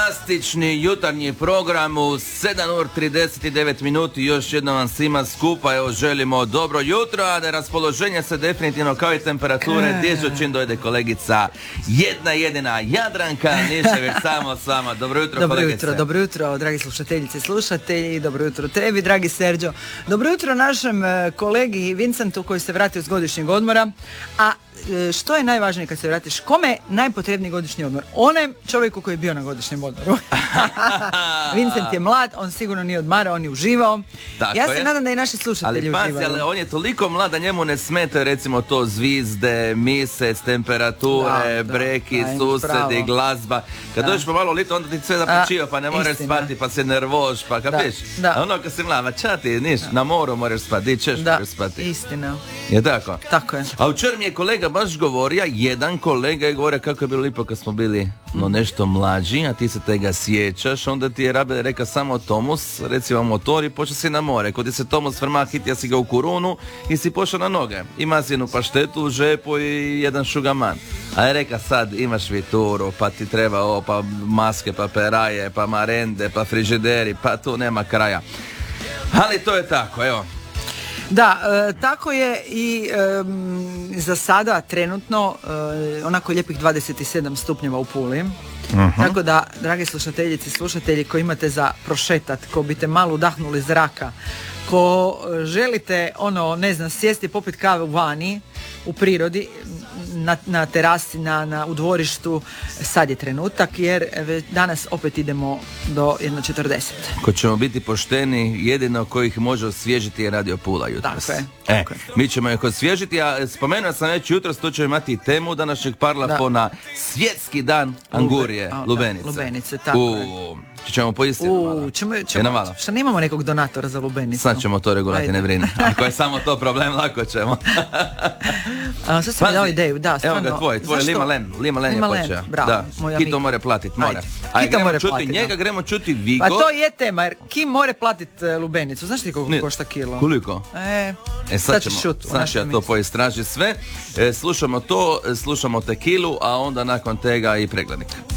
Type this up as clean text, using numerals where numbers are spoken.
Fantastični jutarnji program u 7:39 minuti. Još jednom vam svima skupa evo želimo dobro jutro, a da raspoloženje se definitivno kao i temperature dižu čim dojde kolegica jedna jedina Jadranka Nišević samo s vama. Dobro jutro kolegice. Dobro jutro dragi slušateljice i slušatelji, dobro jutro tebi dragi Serđo, dobro jutro našem kolegi Vincentu koji se vratio s godišnjeg odmora. A što je najvažnije kad se vratiš? Kome je najpotrebniji godišnji odmor? Onem čovjeku koji je bio na godišnjem odmoru. Vincent je mlad, on sigurno nije odmarao, on je uživao. Tako ja se nadam da i naši slušatelji uživaju. Ali on je toliko mlad da njemu ne smeta recimo to zvizde, mjesec, temperature, breki, susredi, glazba. Kad dođeš po malo lito, onda ti sve započio, pa ne moraš spati, pa se nervoš, pa kapiš? A ono kad si mlad, čati, niš, na moru moraš spati, di ćeš moraš spati. Istina. Je tako? Tako je. A učer mi je kolega baš govorio, jedan kolega je govorio kako je bilo lipo kad smo bili nešto mlađi, a ti se tega sjećaš, onda ti je Rabe rekao samo Tomus, recimo motor i počeo si na more. Kod ti se Tomus vrma, hitija si ga u kurunu i si pošao na noge. Ima si jednu paštetu u žepu i jedan šugaman. A je reka sad imaš vituru, pa ti treba ovo, pa maske, pa peraje, pa marende, pa frižideri, pa tu nema kraja. Ali to je tako, evo. Da, tako je i za sada trenutno onako lijepih 27 stupnjeva u Puli. Tako da, dragi slušateljice i slušatelji koji imate za prošetat, ko biste malo udahnuli zraka, ko želite sjesti popit kave vani, u prirodi, na terasi, u dvorištu, sad je trenutak jer danas opet idemo do 1:40. Ko ćemo biti pošteni, jedino kojih može osvježiti je Radio Pula jutros. Tako je. Mi ćemo ih osvježiti, a spomenuo sam već jutros, to ćemo imati temu današnjeg parlafona, svjetski dan angurije, lubenice. Lubenice, tako je. Ćemo pojistiti malo. Što nemamo nekog donatora za lubenicu? Sad ćemo to regulati, ne brini. Ako je samo to problem, lako ćemo. Sad sam mi dao ideju, da, stvarno. Evo ga tvoj Lima Len je počeo. Bravo, Kito more platiti, mora. Gremo čuti Vigo. Pa to je tema, jer Kim more platiti lubenicu. Znaš ti koliko košta kilo? Koliko? Sad ću ja to poistražiti sve. Slušamo Tekilu, a onda nakon tega i preglednik.